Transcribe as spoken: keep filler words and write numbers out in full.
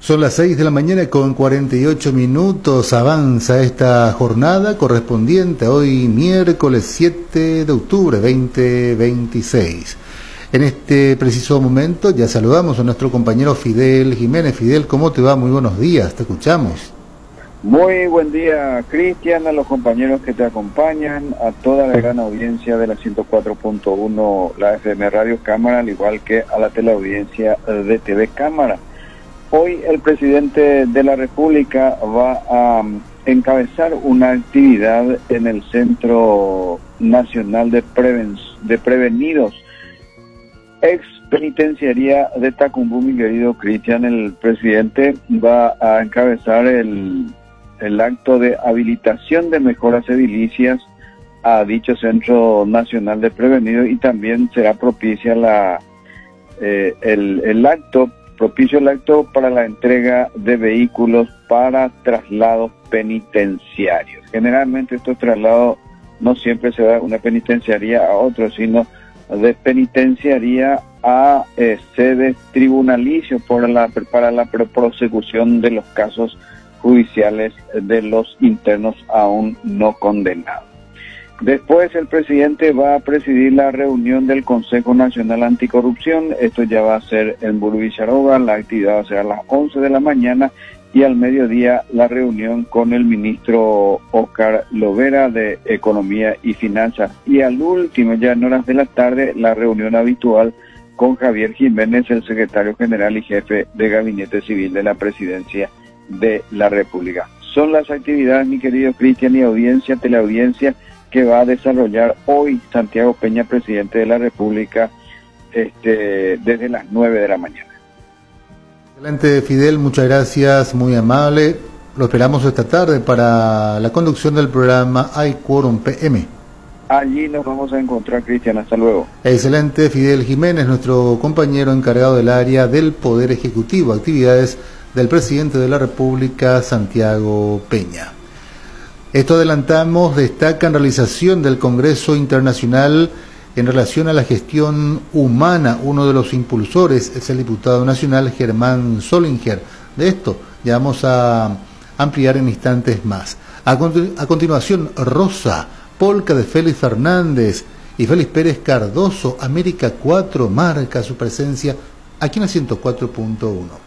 Son las seis de la mañana con cuarenta y ocho minutos, avanza esta jornada correspondiente a hoy miércoles siete de octubre veinte veintiséis. En este preciso momento ya saludamos a nuestro compañero Fidel Jiménez. Fidel, ¿cómo te va? Muy buenos días, te escuchamos. Muy buen día, Cristian, a los compañeros que te acompañan, a toda la gran audiencia de la ciento cuatro punto uno, la F M Radio Cámara, al igual que a la teleaudiencia de T V Cámara. Hoy el presidente de la República va a encabezar una actividad en el Centro Nacional de, Preven de Prevenidos, ex penitenciaría de Tacumbú, mi querido Cristian. El presidente va a encabezar el, el acto de habilitación de mejoras edilicias a dicho Centro Nacional de Prevenidos, y también será propicia la eh, el, el acto propicio el acto para la entrega de vehículos para traslados penitenciarios. Generalmente estos traslados no siempre se va de una penitenciaría a otra, sino de penitenciaría a eh, sedes tribunalicios por la, para la prosecución de los casos judiciales de los internos aún no condenados. Después el presidente va a presidir la reunión del Consejo Nacional Anticorrupción. Esto ya va a ser en Burú Villaroga. La actividad va a ser a las once de la mañana, y al mediodía la reunión con el ministro Oscar Lovera de Economía y Finanzas. Y al último, ya en horas de la tarde, la reunión habitual con Javier Jiménez, el secretario general y jefe de Gabinete Civil de la Presidencia de la República. Son las actividades, mi querido Cristian, y audiencia, teleaudiencia, que va a desarrollar hoy Santiago Peña, presidente de la República, este, desde las nueve de la mañana. Excelente, Fidel, muchas gracias, muy amable. Lo esperamos esta tarde para la conducción del programa Hay Quórum P M. Allí nos vamos a encontrar, Cristian, hasta luego. Excelente, Fidel Jiménez, nuestro compañero encargado del área del Poder Ejecutivo, actividades del presidente de la República, Santiago Peña. Esto adelantamos, destacan realización del Congreso Internacional en relación a la gestión humana. Uno de los impulsores es el diputado nacional Germán Solinger. De esto ya vamos a ampliar en instantes más. A, continu a continuación, Rosa, polca de Félix Fernández y Félix Pérez Cardoso. América cuatro marca su presencia aquí en la ciento cuatro punto uno.